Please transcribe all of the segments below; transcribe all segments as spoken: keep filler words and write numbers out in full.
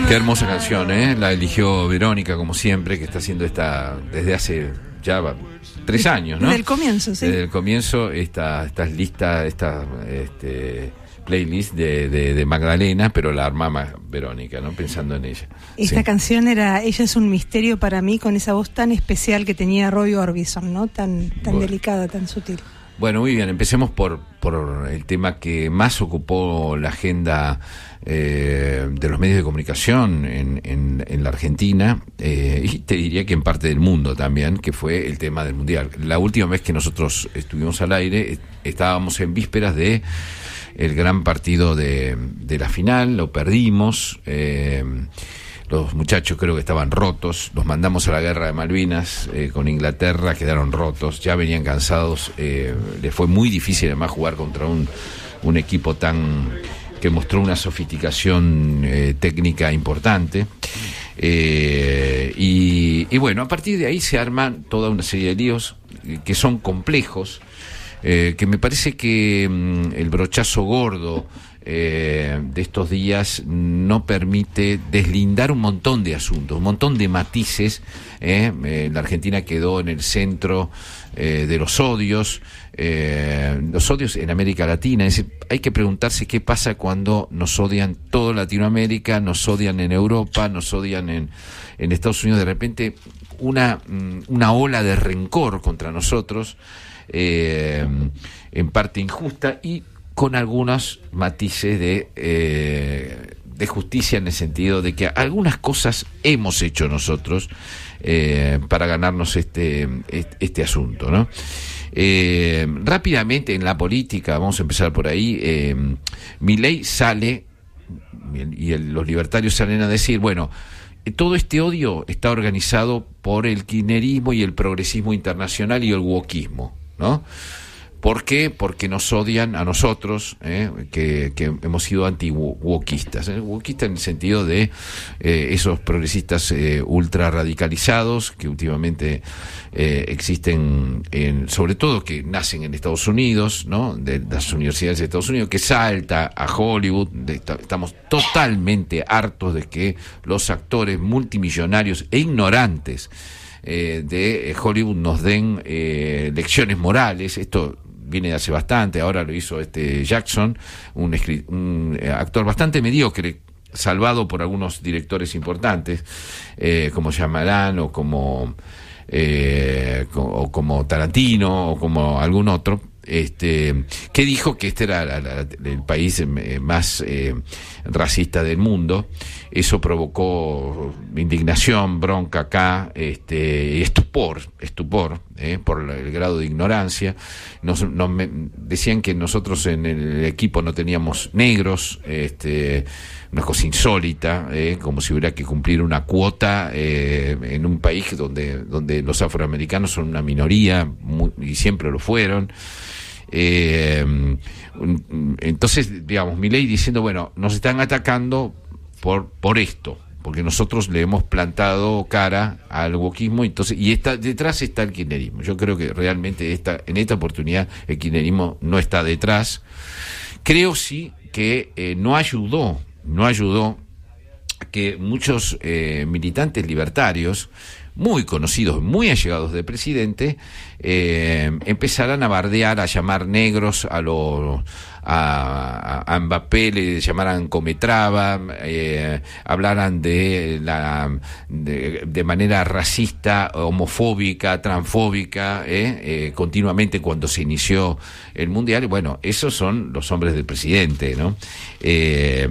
Qué hermosa canción, ¿eh? La eligió Verónica, como siempre, que está haciendo esta desde hace ya tres años, ¿no? Desde el comienzo, sí. Desde el comienzo, esta, estas listas, esta este, playlist de, de, de Magdalena, pero la armaba Verónica, ¿no? Pensando en ella. Esta sí. canción era Ella es un misterio para mí, con esa voz tan especial que tenía Roy Orbison, ¿no? Tan, tan bueno. delicada, tan sutil. Bueno, muy bien, empecemos por, por el tema que más ocupó la agenda eh, de los medios de comunicación en, en, en la Argentina, eh, y te diría que en parte del mundo también, que fue el tema del Mundial. La última vez que nosotros estuvimos al aire, estábamos en vísperas de el gran partido de, de la final, lo perdimos, eh, los muchachos creo que estaban rotos, los mandamos a la guerra de Malvinas eh, con Inglaterra, quedaron rotos, ya venían cansados, eh, les fue muy difícil además jugar contra un, un equipo tan que mostró una sofisticación eh, técnica importante, eh, y, y bueno, a partir de ahí se arman toda una serie de líos que son complejos, eh, que me parece que mm, el brochazo gordo Eh, de estos días no permite deslindar un montón de asuntos, un montón de matices. eh, eh, la Argentina quedó en el centro eh, de los odios, eh, los odios en América Latina. Es decir, hay que preguntarse qué pasa cuando nos odian toda Latinoamérica, nos odian en Europa, nos odian en, en Estados Unidos. De repente una, una ola de rencor contra nosotros, eh, en parte injusta y con algunos matices de, eh, de justicia, en el sentido de que algunas cosas hemos hecho nosotros eh, para ganarnos este, este asunto, ¿no? Eh, rápidamente en la política, vamos a empezar por ahí, eh, Milei sale, y el, los libertarios salen a decir, bueno, todo este odio está organizado por el kirchnerismo y el progresismo internacional y el wokismo, ¿no? ¿Por qué? Porque nos odian a nosotros, eh, que, que hemos sido anti-wokistas. ¿eh? Wokistas en el sentido de eh, esos progresistas eh, ultra radicalizados que últimamente eh, existen, en, sobre todo que nacen en Estados Unidos, ¿no? De las universidades de Estados Unidos, que salta a Hollywood. De, estamos totalmente hartos de que los actores multimillonarios e ignorantes eh, de Hollywood nos den eh, lecciones morales. Esto viene de hace bastante, ahora lo hizo este Jackson, un, un actor bastante mediocre, salvado por algunos directores importantes, eh, como Shyamalan o como, eh, o como Tarantino o como algún otro, este, que dijo que este era la, la, el país más eh, racista del mundo. Eso provocó indignación, bronca acá, este, estupor, estupor, eh, por el grado de ignorancia. Nos, nos me, decían que nosotros en el equipo no teníamos negros, este, una cosa insólita, eh, como si hubiera que cumplir una cuota eh, en un país donde, donde los afroamericanos son una minoría, muy, y siempre lo fueron. Eh, entonces, digamos, Milei diciendo, bueno, nos están atacando por por esto, porque nosotros le hemos plantado cara al wokismo, entonces, y está, detrás está el kirchnerismo. Yo creo que realmente esta, en esta oportunidad el kirchnerismo no está detrás. Creo sí que eh, no ayudó, no ayudó que muchos eh, militantes libertarios, muy conocidos, muy allegados del presidente, eh, empezaran a bardear, a llamar negros a los a, a Mbappé, le llamaran cometraba, eh, hablaran de la de, de manera racista, homofóbica, transfóbica, eh, eh, continuamente cuando se inició el Mundial. Bueno, esos son los hombres del presidente, ¿no? Eh,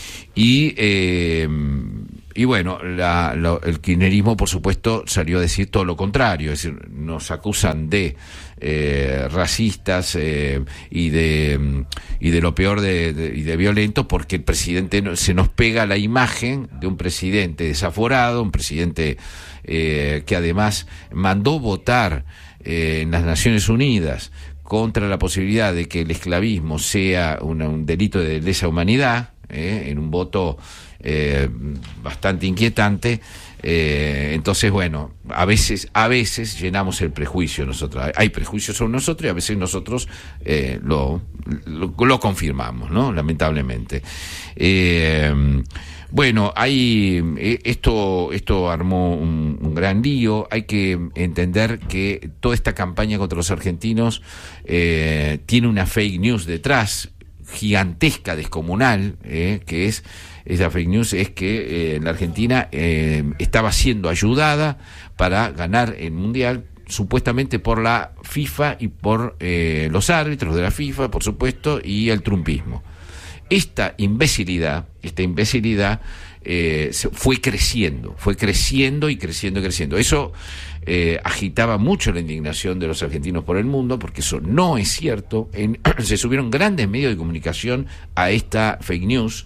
y eh, Y bueno, la, la, el kirchnerismo, por supuesto, salió a decir todo lo contrario, es decir, nos acusan de eh, racistas eh, y de y de lo peor de, de, y de violentos, porque el presidente no, se nos pega la imagen de un presidente desaforado, un presidente eh, que además mandó votar eh, en las Naciones Unidas contra la posibilidad de que el esclavismo sea una, un delito de lesa humanidad, eh, en un voto Eh, bastante inquietante. Eh, entonces, bueno, a veces a veces llenamos el prejuicio nosotros. Hay prejuicios sobre nosotros y a veces nosotros eh, lo, lo lo confirmamos, ¿no? Lamentablemente. Eh, Bueno, hay esto esto armó un, un gran lío. Hay que entender que toda esta campaña contra los argentinos eh, tiene una fake news detrás, gigantesca, descomunal, eh, que es, esa fake news es que eh, la Argentina eh, estaba siendo ayudada para ganar el Mundial, supuestamente por la FIFA y por eh, los árbitros de la FIFA, por supuesto, y el trumpismo. Esta imbecilidad, esta imbecilidad eh, fue creciendo, fue creciendo y creciendo y creciendo. Eso eh, agitaba mucho la indignación de los argentinos por el mundo, porque eso no es cierto. En, se subieron grandes medios de comunicación a esta fake news.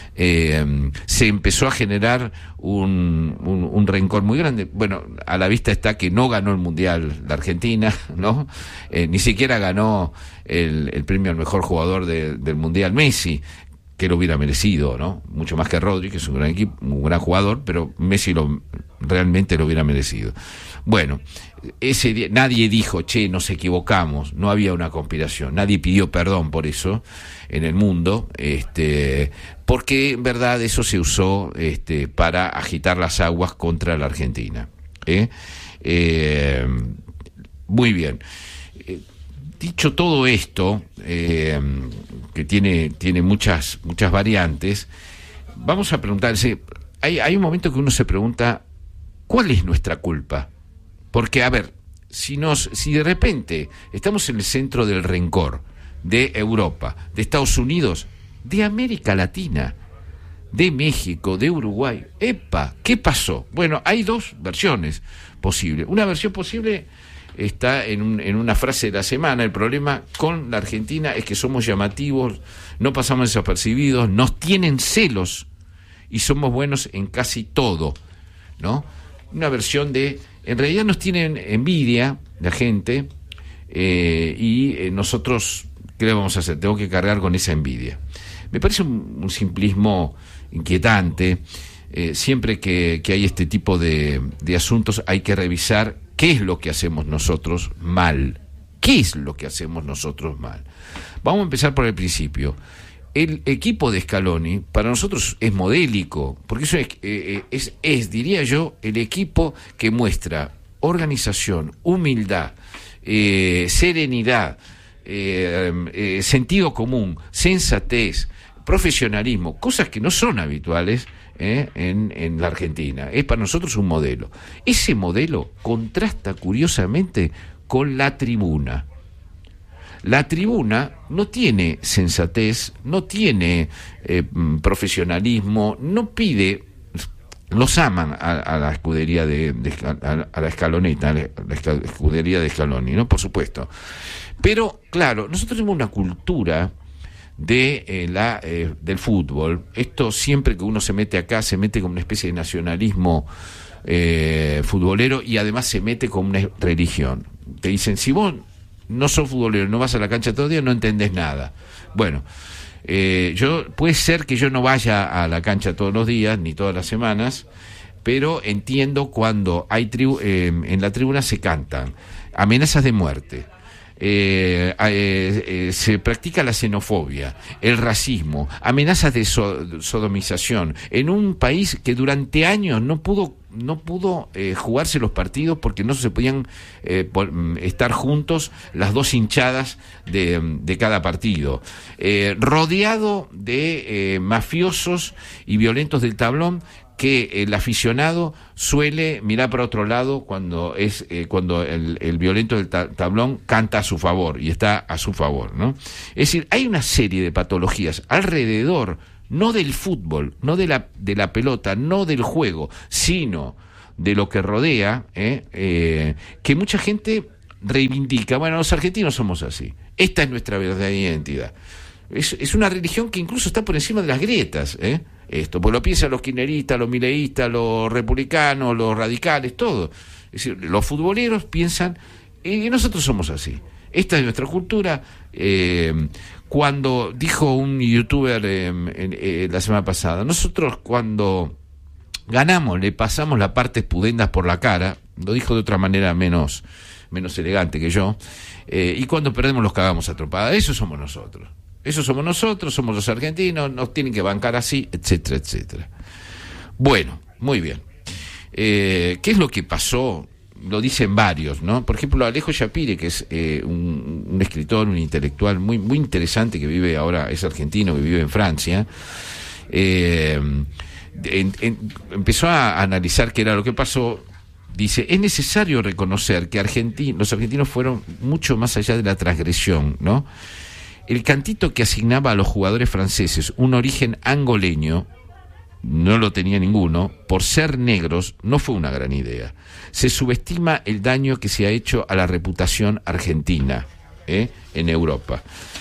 Eh, se empezó a generar un, un, un rencor muy grande. Bueno, a la vista está que no ganó el Mundial la Argentina, ¿no? Eh, ni siquiera ganó el, el premio al mejor jugador de, del Mundial Messi, que lo hubiera merecido, ¿no? Mucho más que Rodri, que es un gran equipo, un gran jugador, pero Messi lo, realmente lo hubiera merecido. Bueno, ese día nadie dijo, che, nos equivocamos, no había una conspiración, nadie pidió perdón por eso en el mundo, este, porque en verdad eso se usó este, para agitar las aguas contra la Argentina. ¿eh? Eh, muy bien. Eh, dicho todo esto, eh, que tiene, tiene muchas, muchas variantes, vamos a preguntarse, hay, hay un momento que uno se pregunta, ¿cuál es nuestra culpa? Porque, a ver, si nos, si de repente estamos en el centro del rencor de Europa, de Estados Unidos, de América Latina, de México, de Uruguay, ¡epa! ¿Qué pasó? Bueno, hay dos versiones posibles. Una versión posible está en, un, en una frase de la semana. El problema con la Argentina es que somos llamativos, no pasamos desapercibidos, nos tienen celos y somos buenos en casi todo, ¿no? Una versión de... En realidad nos tienen envidia la gente eh, y eh, nosotros, ¿qué le vamos a hacer? Tengo que cargar con esa envidia. Me parece un, un simplismo inquietante. Eh, siempre que, que hay este tipo de, de asuntos hay que revisar qué es lo que hacemos nosotros mal. ¿Qué es lo que hacemos nosotros mal? Vamos a empezar por el principio. El equipo de Scaloni para nosotros es modélico, porque eso es, eh, es, es, diría yo, el equipo que muestra organización, humildad, eh, serenidad, eh, eh, sentido común, sensatez, profesionalismo, cosas que no son habituales eh, en, en la Argentina. Es para nosotros un modelo. Ese modelo contrasta curiosamente con la tribuna. La tribuna no tiene sensatez, no tiene eh, profesionalismo, no pide, los aman a, a la escudería de, de a, a la escaloneta, a la escudería de Scaloni, ¿no? Por supuesto. Pero, claro, nosotros tenemos una cultura de eh, la eh, del fútbol. Esto siempre que uno se mete acá, se mete con una especie de nacionalismo eh, futbolero y además se mete con una religión. Te dicen, si vos no sos futbolero, no vas a la cancha todo el día, no entendés nada. Bueno, eh, yo puede ser que yo no vaya a la cancha todos los días, ni todas las semanas, pero entiendo cuando hay tribu- eh, en la tribuna se cantan amenazas de muerte, eh, eh, eh, se practica la xenofobia, el racismo, amenazas de so- sodomización, en un país que durante años no pudo no pudo eh, jugarse los partidos porque no se podían eh, por, estar juntos las dos hinchadas de, de cada partido, eh, rodeado de eh, mafiosos y violentos del tablón, que el aficionado suele mirar para otro lado cuando es eh, cuando el, el violento del ta- tablón canta a su favor y está a su favor, ¿no? Es decir, hay una serie de patologías alrededor, no del fútbol, no de la de la pelota, no del juego, sino de lo que rodea, eh, eh, que mucha gente reivindica. Bueno, los argentinos somos así. Esta es nuestra verdadera identidad. Es, es una religión que incluso está por encima de las grietas, ¿eh? Esto, pues lo piensan los kirchneristas, los mileístas, los republicanos, los radicales, todo. Es decir, los futboleros piensan, y nosotros somos así. Esta es nuestra cultura. Eh, cuando dijo un youtuber eh, eh, la semana pasada, nosotros cuando ganamos le pasamos la parte espudendas por la cara, lo dijo de otra manera menos, menos elegante que yo, eh, y cuando perdemos los cagamos a tropada. Eso somos nosotros. Esos somos nosotros, somos los argentinos, nos tienen que bancar así, etcétera, etcétera. Bueno, muy bien. Eh, ¿Qué es lo que pasó? Lo dicen varios, ¿no? Por ejemplo, Alejo Shapire, que es eh, un, un escritor, un intelectual muy, muy interesante, que vive ahora, es argentino, que vive en Francia, eh, en, en, empezó a analizar qué era lo que pasó. Dice, es necesario reconocer que Argentina, los argentinos fueron mucho más allá de la transgresión, ¿no? El cantito que asignaba a los jugadores franceses un origen angoleño, no lo tenía ninguno, por ser negros, no fue una gran idea. Se subestima el daño que se ha hecho a la reputación argentina, ¿eh? en Europa.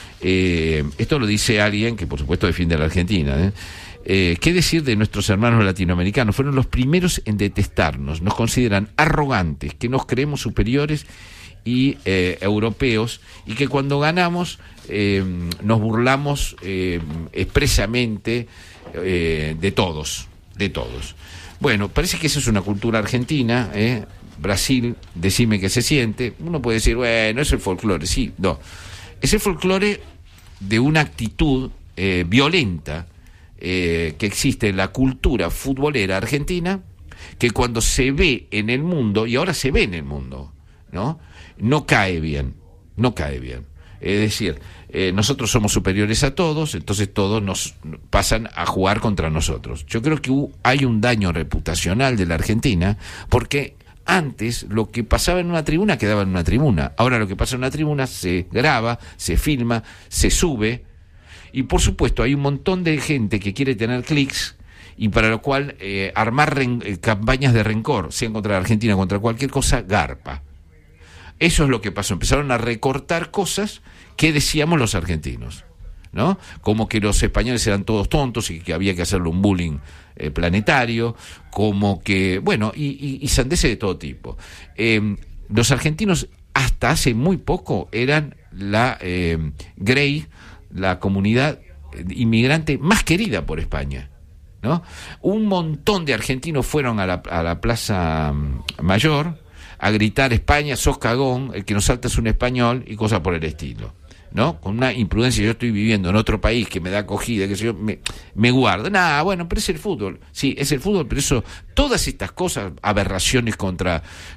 Eh, esto lo dice alguien que por supuesto defiende a la Argentina, ¿eh? Eh, ¿Qué decir de nuestros hermanos latinoamericanos? Fueron los primeros en detestarnos, nos consideran arrogantes, que nos creemos superiores y eh, europeos, y que cuando ganamos eh, nos burlamos eh, expresamente eh, de todos, de todos. Bueno, parece que esa es una cultura argentina, ¿eh? Brasil, decime qué se siente. Uno puede decir, bueno, es el folclore, sí, no. Es el folclore de una actitud eh, violenta eh, que existe en la cultura futbolera argentina, que cuando se ve en el mundo, y ahora se ve en el mundo, ¿no? No cae bien, no cae bien. Es decir, eh, nosotros somos superiores a todos, entonces todos nos pasan a jugar contra nosotros. Yo creo que uh, hay un daño reputacional de la Argentina, porque antes lo que pasaba en una tribuna quedaba en una tribuna. Ahora lo que pasa en una tribuna se graba, se filma, se sube, y por supuesto hay un montón de gente que quiere tener clics, y para lo cual eh, armar ren- eh, campañas de rencor, sean contra la Argentina, contra cualquier cosa, garpa. Eso es lo que pasó, empezaron a recortar cosas que decíamos los argentinos, ¿no? Como que los españoles eran todos tontos y que había que hacerle un bullying eh, planetario, como que, bueno, y, y, y sandeces de todo tipo. Eh, los argentinos hasta hace muy poco eran la eh, Grey, la comunidad inmigrante más querida por España, ¿no? Un montón de argentinos fueron a la, a la Plaza Mayor a gritar España, sos cagón, el que nos salta es un español y cosas por el estilo, ¿no? Con una imprudencia, yo estoy viviendo en otro país que me da acogida, que yo me, me guarda, nada, bueno, pero es el fútbol, sí, es el fútbol, pero eso, todas estas cosas, aberraciones contra,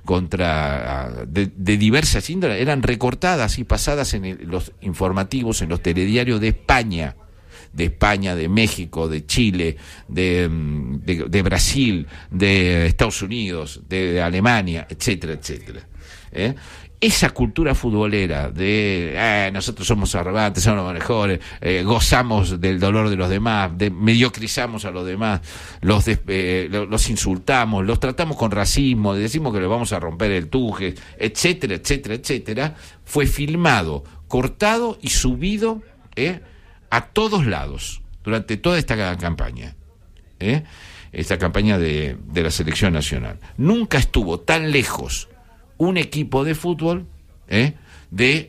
contra de, de diversas índoles, eran recortadas y pasadas en el, los informativos, en los telediarios de España, de España, de México, de Chile, de, de, de Brasil, de Estados Unidos, de, de Alemania, etcétera, etcétera. ¿Eh? Esa cultura futbolera de eh, nosotros somos arrogantes, somos los mejores, eh, gozamos del dolor de los demás, de, mediocrizamos a los demás, los, de, eh, los insultamos, los tratamos con racismo, decimos que les vamos a romper el tuje, etcétera, etcétera, etcétera, fue filmado, cortado y subido, ¿eh? a todos lados durante toda esta campaña, ¿eh? esta campaña de, de la selección nacional. Nunca estuvo tan lejos un equipo de fútbol ¿eh? de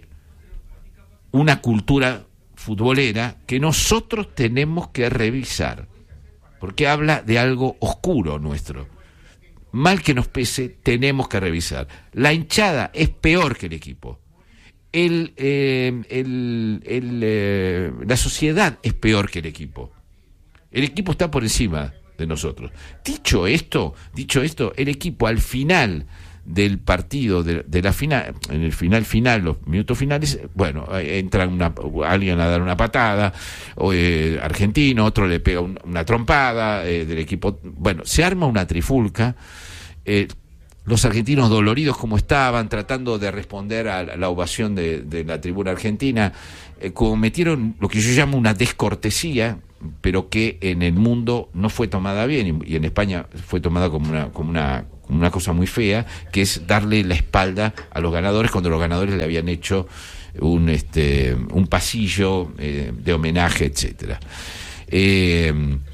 una cultura futbolera que nosotros tenemos que revisar, porque habla de algo oscuro nuestro. Mal que nos pese, tenemos que revisar. La hinchada es peor que el equipo. El, eh, el, el, eh, la sociedad es peor que el equipo. El equipo está por encima de nosotros. Dicho esto, dicho esto, el equipo al final del partido, de, de la final, en el final final, los minutos finales, bueno, entra una, alguien a dar una patada, o, eh, argentino, otro le pega un, una trompada eh, del equipo, bueno, se arma una trifulca. eh, Los argentinos doloridos como estaban, tratando de responder a la ovación de, de la tribuna argentina, eh, cometieron lo que yo llamo una descortesía, pero que en el mundo no fue tomada bien, y, y en España fue tomada como una, como una, como una cosa muy fea, que es darle la espalda a los ganadores cuando los ganadores le habían hecho un, este, un pasillo eh, de homenaje, etcétera. Eh,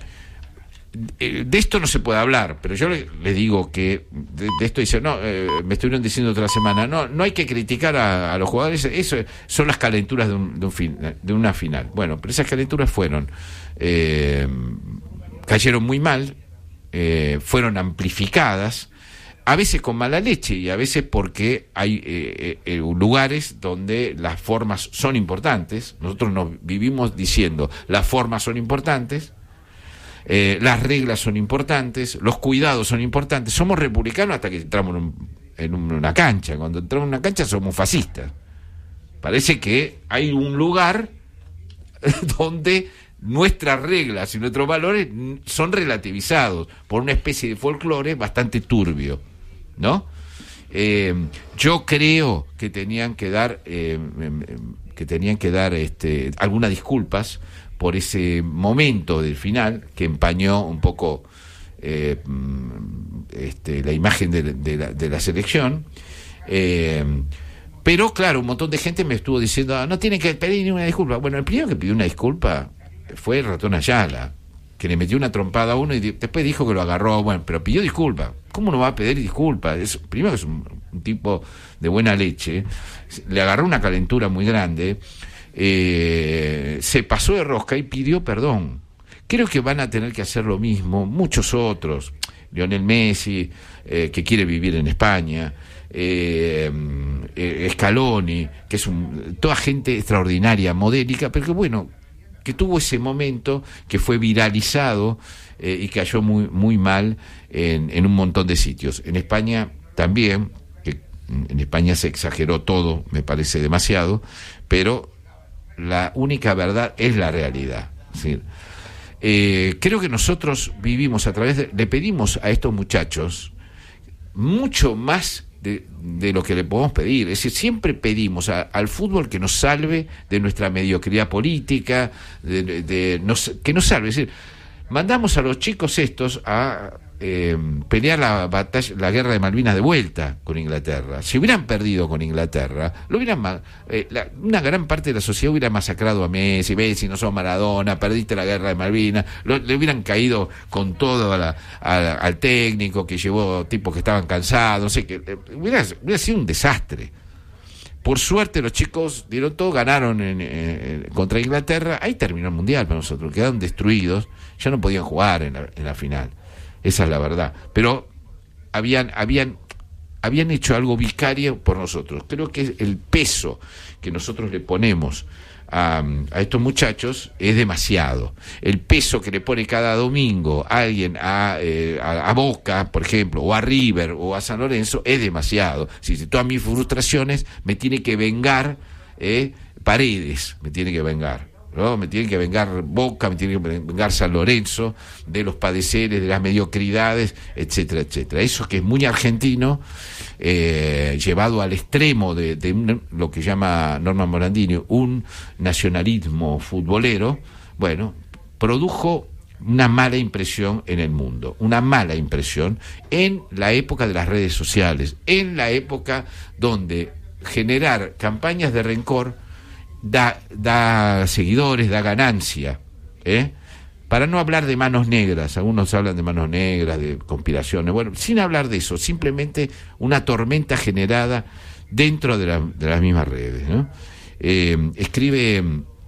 De esto no se puede hablar, pero yo les le digo que de, de esto dice, no, eh, me estuvieron diciendo otra semana, no, no hay que criticar a, a los jugadores, eso son las calenturas de, un, de, un fin, de una final. Bueno, pero esas calenturas fueron, eh, cayeron muy mal, eh, fueron amplificadas a veces con mala leche y a veces porque hay eh, eh, lugares donde las formas son importantes. Nosotros nos vivimos diciendo las formas son importantes, eh, las reglas son importantes, los cuidados son importantes. Somos republicanos hasta que entramos en, un, en una cancha. Cuando entramos en una cancha somos fascistas. Parece que hay un lugar donde nuestras reglas y nuestros valores son relativizados por una especie de folclore bastante turbio, ¿no? Eh, yo creo que tenían que dar eh, que tenían que dar este, algunas disculpas por ese momento del final que empañó un poco eh, este, la imagen de, de, la, de la selección. Eh, pero claro, un montón de gente me estuvo diciendo, ah, no tienen que pedir ninguna disculpa. Bueno, el primero que pidió una disculpa fue el ratón Ayala, que le metió una trompada a uno y después dijo que lo agarró, bueno, pero pidió disculpas. ¿Cómo no va a pedir disculpas? Es, primero que es un, un tipo de buena leche, le agarró una calentura muy grande, eh, se pasó de rosca y pidió perdón. Creo que van a tener que hacer lo mismo muchos otros. Lionel Messi, eh, que quiere vivir en España, eh, eh, Scaloni, que es un, toda gente extraordinaria, modélica, pero que bueno, que tuvo ese momento que fue viralizado eh, y cayó muy muy mal en, en un montón de sitios. En España también, que en España se exageró todo, me parece demasiado, pero la única verdad es la realidad. ¿Sí? Eh, creo que nosotros vivimos a través de, le pedimos a estos muchachos mucho más De, de lo que le podemos pedir. Es decir, siempre pedimos a, al fútbol que nos salve de nuestra mediocridad política, de, de, de nos, que nos salve. Es decir, mandamos a los chicos estos a eh, pelear la batalla, la guerra de Malvinas de vuelta con Inglaterra. Si hubieran perdido con Inglaterra, lo hubieran eh, la, una gran parte de la sociedad hubiera masacrado a Messi, Messi, no sos Maradona, perdiste la guerra de Malvinas, lo, le hubieran caído con todo a la, a, al técnico que llevó tipos que estaban cansados, no sé, que eh, hubiera, hubiera sido un desastre. Por suerte los chicos dieron todo, ganaron en, en, contra Inglaterra, ahí terminó el Mundial para nosotros, quedaron destruidos, ya no podían jugar en la, en la final. Esa es la verdad. Pero habían, habían, habían hecho algo vicario por nosotros. Creo que el peso que nosotros le ponemos a, a estos muchachos es demasiado. El peso que le pone cada domingo alguien a, eh, a, a Boca, por ejemplo, o a River, o a San Lorenzo, es demasiado. Si, si todas mis frustraciones me tiene que vengar eh, Paredes, me tiene que vengar. ¿No? Me tienen que vengar Boca, me tienen que vengar San Lorenzo, de los padeceres, de las mediocridades, etcétera, etcétera. Eso que es muy argentino, eh, llevado al extremo de, de un, lo que llama Norman Morandini, un nacionalismo futbolero, bueno, produjo una mala impresión en el mundo, una mala impresión en la época de las redes sociales, en la época donde generar campañas de rencor Da, da seguidores, da ganancia, ¿eh? Para no hablar de manos negras, algunos hablan de manos negras, de conspiraciones, bueno, sin hablar de eso, simplemente una tormenta generada dentro de, la, de las mismas redes, ¿no? Eh, escribe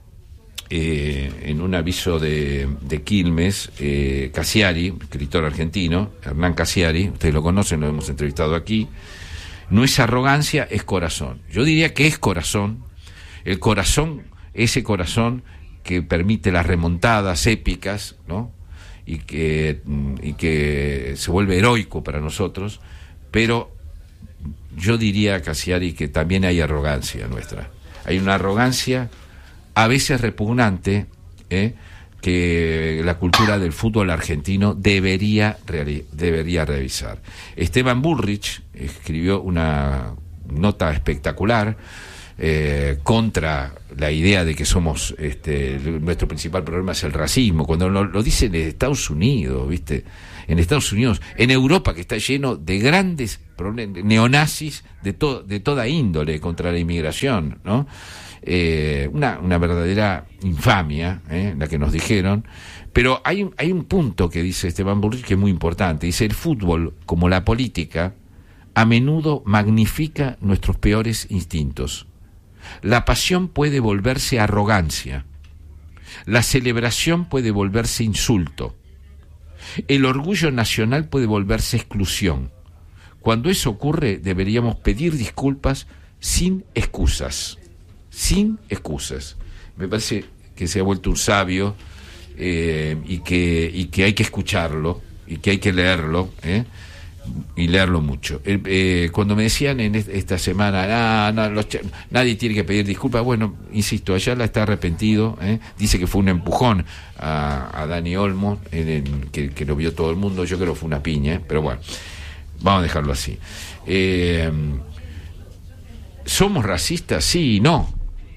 eh, en un aviso de, de Quilmes, eh, Cassiari, escritor argentino, Hernán Cassiari, ustedes lo conocen, lo hemos entrevistado aquí, no es arrogancia, es corazón. Yo diría que es corazón. El corazón, ese corazón que permite las remontadas épicas, ¿no? Y que, y que se vuelve heroico para nosotros, pero yo diría, Cassiari, que también hay arrogancia nuestra. Hay una arrogancia a veces repugnante, ¿eh? que la cultura del fútbol argentino debería, debería revisar. Esteban Bullrich escribió una nota espectacular Eh, contra la idea de que somos este, nuestro principal problema es el racismo, cuando lo, lo dicen en Estados Unidos, ¿viste? En Estados Unidos, en Europa, que está lleno de grandes problemas, neonazis de, to, de toda índole contra la inmigración, ¿no? Eh, una, una verdadera infamia, ¿eh? La que nos dijeron. Pero hay un, hay un punto que dice Esteban Bullrich que es muy importante. Dice: el fútbol, como la política, a menudo magnifica nuestros peores instintos. La pasión puede volverse arrogancia, la celebración puede volverse insulto, el orgullo nacional puede volverse exclusión. Cuando eso ocurre, deberíamos pedir disculpas sin excusas, sin excusas. Me parece que se ha vuelto un sabio eh, y que y que hay que escucharlo y que hay que leerlo, ¿eh? y leerlo mucho. Eh, eh, cuando me decían en esta semana, ah, no, los ch- nadie tiene que pedir disculpas, bueno, insisto, Ayala está arrepentido, ¿eh? dice que fue un empujón a, a Dani Olmo, en, en, que, que lo vio todo el mundo, yo creo que fue una piña, ¿eh? pero bueno, vamos a dejarlo así. Eh, ¿Somos racistas? Sí y no.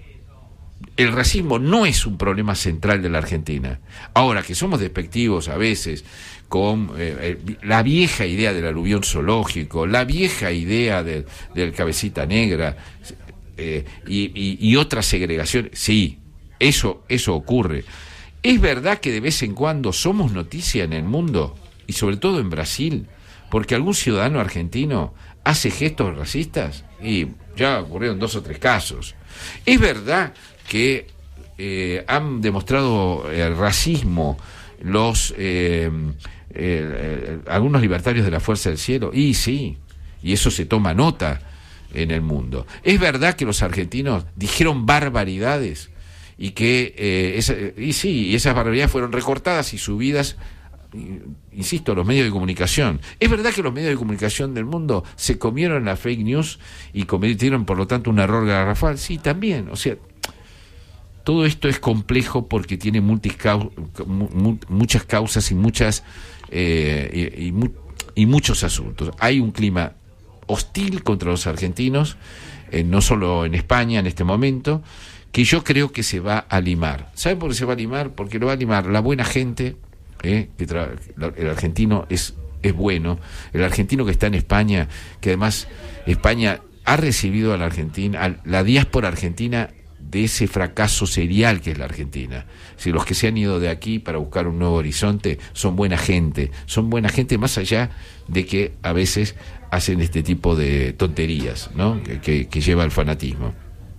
El racismo no es un problema central de la Argentina. Ahora, que somos despectivos a veces con eh, la vieja idea del aluvión zoológico, la vieja idea de, del cabecita negra eh, y, y, y otras segregaciones, sí, eso, eso ocurre. Es verdad que de vez en cuando somos noticia en el mundo, y sobre todo en Brasil, porque algún ciudadano argentino hace gestos racistas, y ya ocurrieron dos o tres casos. Es verdad que eh, han demostrado el racismo los eh, eh, eh, algunos libertarios de la Fuerza del Cielo, y sí, y eso se toma nota en el mundo. Es verdad que los argentinos dijeron barbaridades y que eh, esa, y sí, y esas barbaridades fueron recortadas y subidas, insisto, los medios de comunicación. Es verdad que los medios de comunicación del mundo se comieron la fake news y cometieron por lo tanto un error garrafal, sí, también, o sea, todo esto es complejo porque tiene multicau- mu- muchas causas y muchas eh, y, y, mu- y muchos asuntos. Hay un clima hostil contra los argentinos, eh, no solo en España en este momento, que yo creo que se va a limar. ¿Saben por qué se va a limar? Porque lo va a limar la buena gente, eh, que tra- el argentino es, es bueno, el argentino que está en España, que además España ha recibido a la Argentina, a la diáspora argentina, de ese fracaso serial que es la Argentina. Si los que se han ido de aquí para buscar un nuevo horizonte son buena gente, son buena gente más allá de que a veces hacen este tipo de tonterías, ¿no? que, que, que lleva al fanatismo.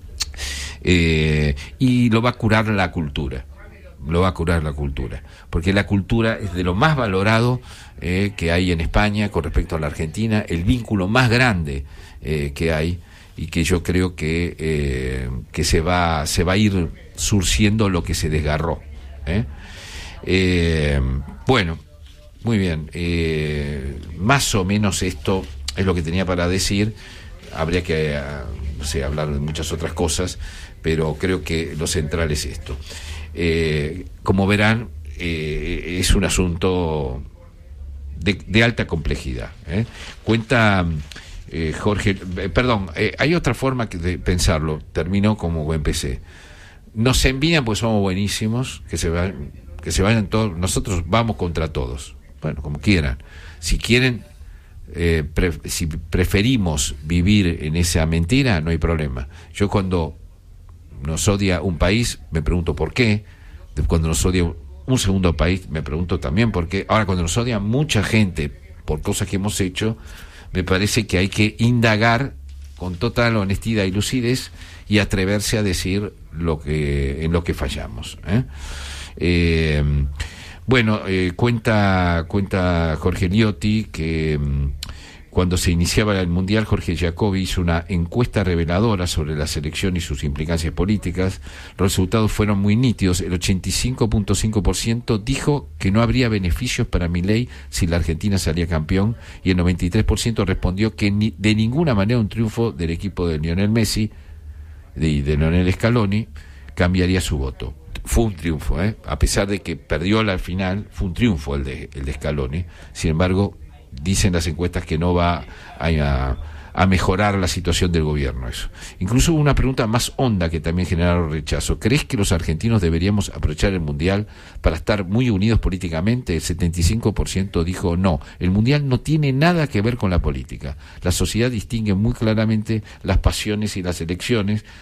Eh, y lo va a curar la cultura, lo va a curar la cultura, porque la cultura es de lo más valorado eh, que hay en España con respecto a la Argentina, el vínculo más grande eh, que hay, y que yo creo que eh, que se va se va a ir surciendo lo que se desgarró. ¿eh? Eh, bueno, muy bien. Eh, más o menos esto es lo que tenía para decir. Habría que no sé, hablar de muchas otras cosas, pero creo que lo central es esto. Eh, como verán, eh, es un asunto de, de alta complejidad. ¿eh? Cuenta... Eh, Jorge, eh, perdón, eh, hay otra forma de pensarlo, termino como empecé. Nos envían pues somos buenísimos, que se vayan, que se vayan todos, nosotros vamos contra todos, bueno, como quieran. Si quieren, eh, pre, si preferimos vivir en esa mentira, no hay problema. Yo cuando nos odia un país, me pregunto por qué, cuando nos odia un segundo país, me pregunto también por qué. Ahora, cuando nos odia mucha gente por cosas que hemos hecho, me parece que hay que indagar con total honestidad y lucidez y atreverse a decir lo que en lo que fallamos. ¿eh? Eh, bueno, eh, cuenta cuenta Jorge Liotti que mm, cuando se iniciaba el Mundial, Jorge Jacobi hizo una encuesta reveladora sobre la selección y sus implicancias políticas. Los resultados fueron muy nítidos. El ochenta y cinco punto cinco por ciento dijo que no habría beneficios para Milei si la Argentina salía campeón, y el noventa y tres por ciento respondió que ni, de ninguna manera un triunfo del equipo de Lionel Messi y de, de Lionel Scaloni cambiaría su voto. Fue un triunfo, ¿eh? A pesar de que perdió la final, fue un triunfo el de, el de Scaloni. Sin embargo, dicen las encuestas que no va a, a mejorar la situación del gobierno eso. Incluso hubo una pregunta más honda que también generaron rechazo. ¿Crees que los argentinos deberíamos aprovechar el Mundial para estar muy unidos políticamente? El setenta y cinco por ciento dijo no. El Mundial no tiene nada que ver con la política. La sociedad distingue muy claramente las pasiones y las elecciones.